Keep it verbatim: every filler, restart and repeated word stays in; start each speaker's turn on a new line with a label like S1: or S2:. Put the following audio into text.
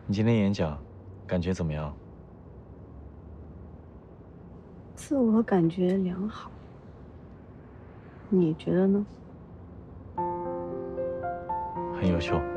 S1: 你今天演讲，感觉怎么样？
S2: 自我感觉良好，你觉得呢？
S1: 很优秀。